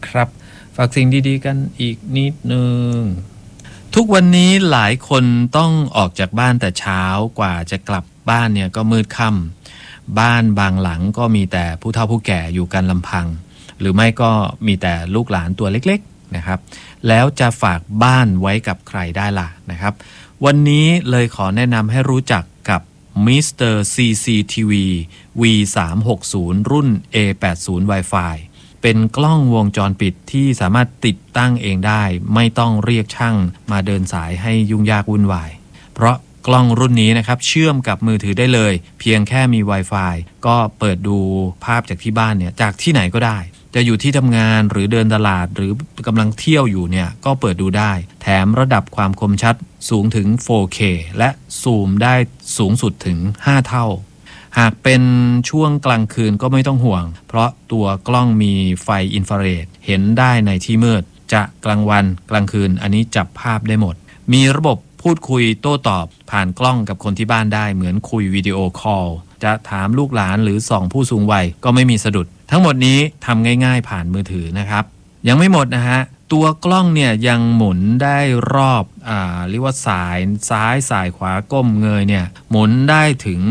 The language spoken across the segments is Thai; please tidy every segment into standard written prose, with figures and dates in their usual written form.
นะครับฝากสิ่งดีๆกันอีกนิดนึงทุกวันนี้หลายคนต้องออกจากบ้านแต่เช้ากว่าจะกลับบ้านเนี่ยก็มืดค่ำบ้านบางหลังก็มีแต่ผู้เฒ่าผู้แก่อยู่กันลำพังหรือไม่ก็มีแต่ลูกหลานตัวเล็กๆนะครับแล้วจะฝากบ้านไว้กับใครได้ล่ะนะครับวันนี้เลยขอแนะนำให้รู้จักกับ Mr. CCTV V360 รุ่น A80 Wi-Fi เป็นกล้องวงจรปิดที่สามารถติดตั้งเองได้ไม่ต้องเรียกช่างมาเดินสายให้ยุ่งยากวุ่นวายเพราะกล้องรุ่นนี้นะครับเชื่อมกับมือถือได้เลยเพียงแค่มี Wi-Fi ก็เปิดดูภาพจากที่บ้านเนี่ยจากที่ไหนก็ได้จะอยู่ที่ทำงานหรือเดินตลาดหรือกำลังเที่ยวอยู่เนี่ยก็เปิดดูได้แถมระดับความคมชัดสูงถึง 4K และซูมได้สูงสุดถึง5 เท่าหากเป็นช่วงกลางคืนก็ไม่ต้องห่วงเพราะตัวกล้องมีไฟอินฟราเรดเห็นได้ในที่มืดจะกลางวันกลางคืนอันนี้จับภาพได้หมดมีระบบพูดคุยโต้ตอบผ่านกล้องกับคนที่บ้านได้เหมือนคุยวิดีโอคอลจะถามลูกหลานหรือส่องผู้สูงวัยก็ไม่มีสะดุดทั้งหมดนี้ทำง่ายๆผ่านมือถือนะครับยังไม่หมดนะฮะตัวกล้องเนี่ยยังหมุนได้รอบเรียกว่าสายซ้ายสายขวาก้มเงยเนี่ยหมุนได้ถึง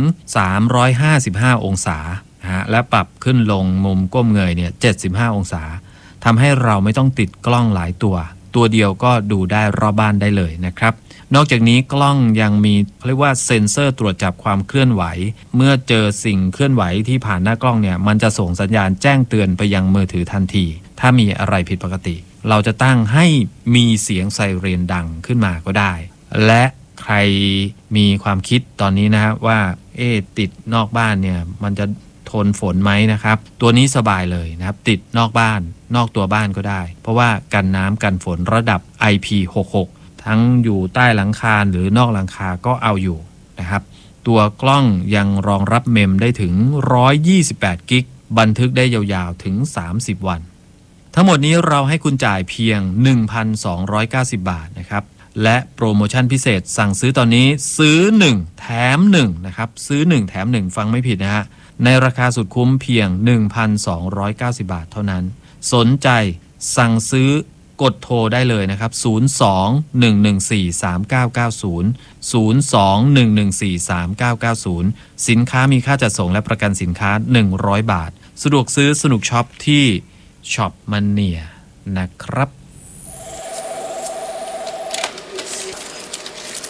355องศานะฮะและปรับขึ้นลงมุมก้มเงยเนี่ย75องศาทำให้เราไม่ต้องติดกล้องหลายตัวเดียวก็ดูได้รอบบ้านได้เลยนะครับนอกจากนี้กล้องยังมีเรียกว่าเซ็นเซอร์ตรวจจับความเคลื่อนไหวเมื่อเจอสิ่งเคลื่อนไหวที่ผ่านหน้ากล้องเนี่ยมันจะส่งสัญญาณแจ้งเตือนไปยังมือถือทันทีถ้ามีอะไรผิดปกติเราจะตั้งให้มีเสียงไซเรนดังขึ้นมาก็ได้และใครมีความคิดตอนนี้นะฮะว่าติดนอกบ้านเนี่ยมันจะทนฝนไหมนะครับตัวนี้สบายเลยนะครับติดนอกบ้านนอกตัวบ้านก็ได้เพราะว่ากันน้ำกันฝนระดับ IP66 ทั้งอยู่ใต้หลังคาหรือนอกหลังคาก็เอาอยู่นะครับตัวกล้องยังรองรับเมมได้ถึง128กิกบันทึกได้ยาวๆถึง30วันทั้งหมดนี้เราให้คุณจ่ายเพียง 1,290 บาทนะครับและโปรโมชั่นพิเศษสั่งซื้อตอนนี้ซื้อ1แถม1นะครับซื้อ1แถม1ฟังไม่ผิดนะฮะในราคาสุดคุ้มเพียง 1,290 บาทเท่านั้นสนใจสั่งซื้อกดโทรได้เลยนะครับ02-114-3990 02-114-3990 สินค้ามีค่าจัดส่งและประกันสินค้า100 บาทสะดวกซื้อสนุกช็อปที่ช็อปมันเนียนะครับ